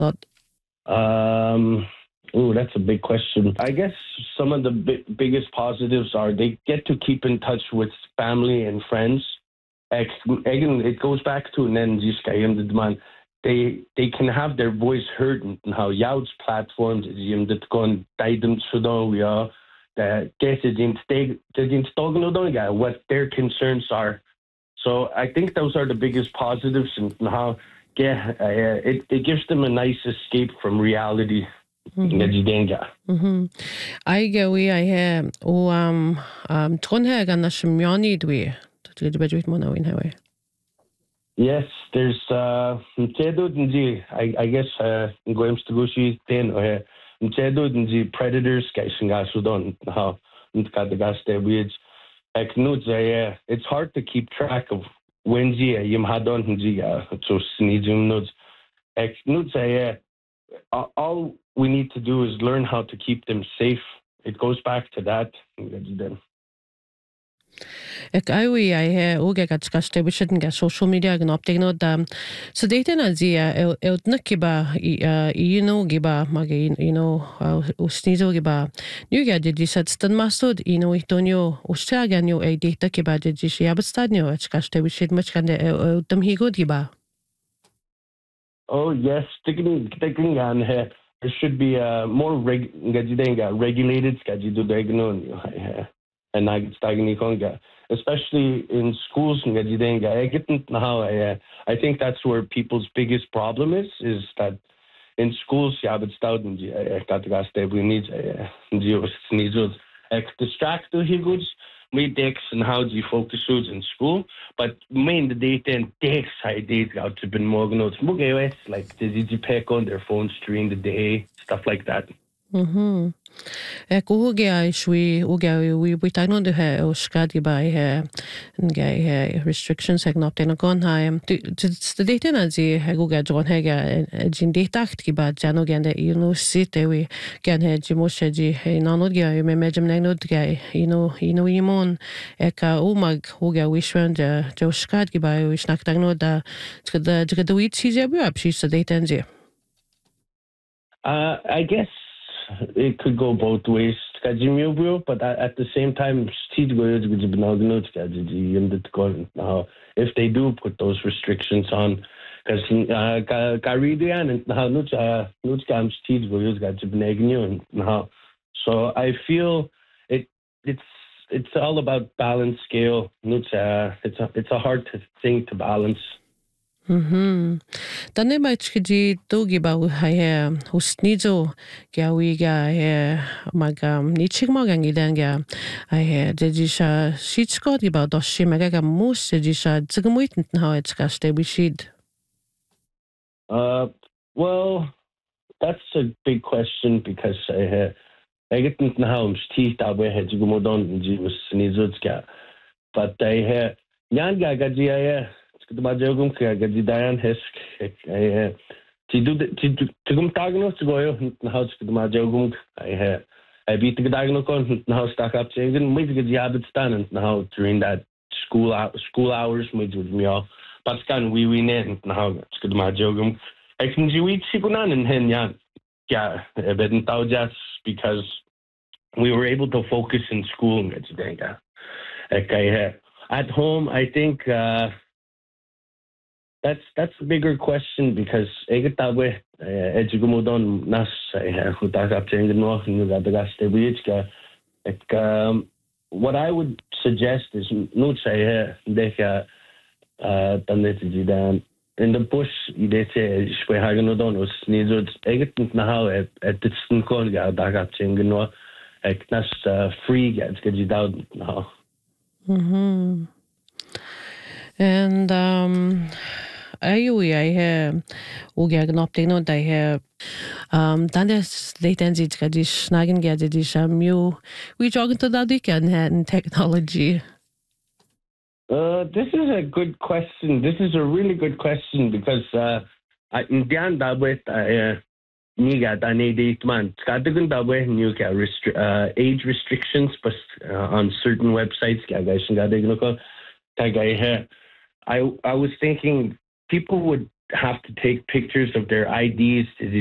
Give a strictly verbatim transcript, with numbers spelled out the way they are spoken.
Not. Um, oh, that's a big question. I guess some of the bi- biggest positives are they get to keep in touch with family and friends. Again, it goes back to the demand. They they can have their voice heard and how Youth's platforms is that gone them so we are that get it in what their concerns are. So I think those are the biggest positives and how yeah, uh, it, it gives them a nice escape from reality. Mhm. I go we I hear o um um tronhe gan na shmioni dwi. Dwi bedwit mo na win hawe. Yes, there's uh I I guess uh goims to go see then or the predators guys in Sudan how got the gas there weeds. It's hard to keep track of when you had on so sneezing nodes. All we need to do is learn how to keep them safe. It goes back to that. Ek aiwi ai he uge gat skaste bishit nga social media gan opting no da so data na zia el el nakiba you know giba mage you know usnizo giba nu ga de disat stan masud you know itonio ustraganio e data kiba de dishi abstadnio skaste bishit much kan de tam hi good giba. Oh yes, sticking sticking on here. There should be a more reg regulated schedule and I get especially in schools I I think that's where people's biggest problem is is that in schools yeah but we need distract the we takes and how do you focus in school but main the data and takes ideas out to been more notes like did you pick on their phones during the day stuff like that. Mhm. Ek uge ai shui uge we we tagno de he o skadi by he ngai restrictions ek not in gon haim the data na zi he uge jon he ga jin data ki ba jano gende you know sit we gan he ji moshe he na no ga me mejem na no ga you know you know imon ek o mag uge we shwen de jo skadi ba we snak tagno da da da we chi je bu ap shi the data nzi. Uh I guess it could go both ways. But at the same time, if they do put those restrictions on, because so I feel it it's it's all about balance scale. It's a it's a hard thing to balance. Mhm. Dann immer chidi dogi ba ha husnizo ga wi ga he magam ni chigmagang idanga I de disha shitskot ba doshi magaga mus disha zgmuitn how it's gaste bishid. Uh well that's a big question because I I get in how teeth that way had to go don was snizutska but I hear yanga gaji the Majogum Kagadi Diane Hesk to do to come Tagnos to go house to the Majogum. I I beat the Dagnocon now stuck up saying maybe get the habit stand now during that school out school hours with me all. But can we win it now to the Majogum. I can do eat Sikunan and Henyan. Yeah, a bit in just because we were able to focus in school. Okay, at home, I think. Uh, That's that's a bigger question because I get that way. Edgegumodon nas hutagapting no nugadagaste um what I would suggest is no say deka uh dan in the bush idete spehagenodon was needed eget na how at the kon ga dagapting no ek nas free gets get you down now. Mhm. And um Aiwi I hear uge gnopting no I hear um dan des latency gadi snagen gadi di shamu we jogging to that in technology. Uh this is a good question. This is a really good question because uh I in that way uh niga dane date man kadagun da way new uh age restrictions but uh, on certain websites I I was thinking people would have to take pictures of their I Ds to